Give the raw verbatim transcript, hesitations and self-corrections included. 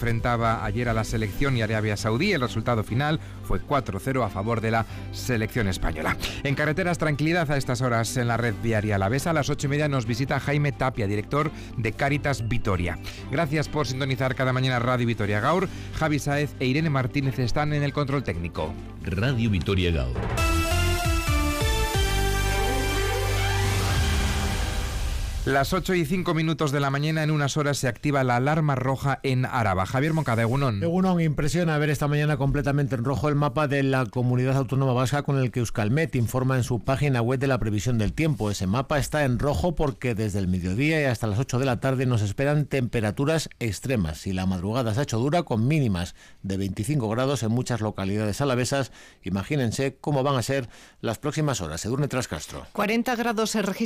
enfrentaba ayer a la selección y Arabia Saudí. El resultado final fue cuatro cero a favor de la selección española. En carreteras, tranquilidad a estas horas en la red viaria alavesa. A las ocho y media nos visita Jaime Tapia, director de Cáritas Vitoria. Gracias por sintonizar cada mañana Radio Vitoria Gaur. Javi Sáez e Irene Martínez están en el control técnico. Radio Vitoria Gaur. Las ocho y cinco minutos de la mañana, en unas horas se activa la alarma roja en Araba. Javier Moncada, Egunon. Egunon, impresiona ver esta mañana completamente en rojo el mapa de la Comunidad Autónoma Vasca con el que Euskalmet informa en su página web de la previsión del tiempo. Ese mapa está en rojo porque desde el mediodía y hasta las ocho de la tarde nos esperan temperaturas extremas y la madrugada se ha hecho dura con mínimas de veinticinco grados en muchas localidades alavesas. Imagínense cómo van a ser las próximas horas. Edurne Trascastro. cuarenta grados se registran